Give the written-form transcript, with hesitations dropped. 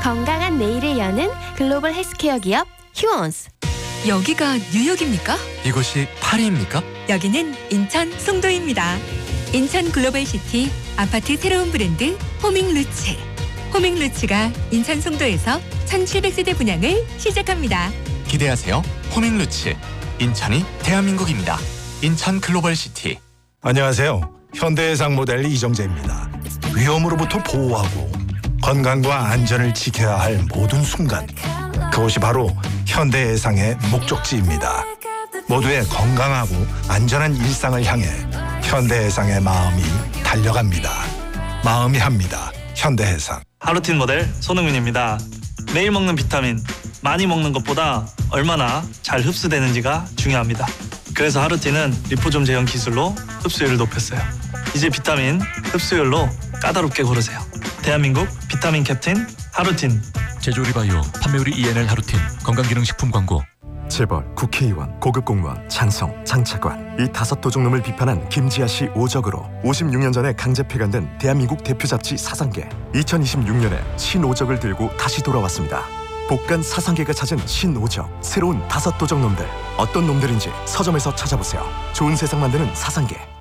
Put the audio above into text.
건강한 내일을 여는 글로벌 헬스케어 기업 휴원스. 여기가 뉴욕입니까? 이곳이 파리입니까? 여기는 인천 송도입니다. 인천 글로벌시티 아파트 새로운 브랜드 호밍루츠. 호밍루츠가 인천 송도에서 1700세대 분양을 시작합니다. 기대하세요. 호밍루츠. 인천이 대한민국입니다. 인천 글로벌시티. 안녕하세요. 현대해상 모델 이정재입니다. 위험으로부터 보호하고 건강과 안전을 지켜야 할 모든 순간, 그것이 바로 현대해상의 목적지입니다. 모두의 건강하고 안전한 일상을 향해 현대해상의 마음이 달려갑니다. 마음이 합니다. 현대해상. 하루틴 모델 손흥민입니다. 매일 먹는 비타민, 많이 먹는 것보다 얼마나 잘 흡수되는지가 중요합니다. 그래서 하루틴은 리포좀 제형 기술로 흡수율을 높였어요. 이제 비타민 흡수율로 까다롭게 고르세요. 대한민국 비타민 캡틴 하루틴. 제조리바이오 판매우리 ENL 하루틴 건강기능식품 광고. 재벌, 국회의원, 고급 공무원, 장성, 장차관 이 5도둑놈을 비판한 김지아 씨 오적으로 56년 전에 강제 폐간된 대한민국 대표 잡지 사상계. 2026년에 신오적을 들고 다시 돌아왔습니다. 복간 사상계가 찾은 신오적, 새로운 5도둑놈들. 어떤 놈들인지 서점에서 찾아보세요. 좋은 세상 만드는 사상계.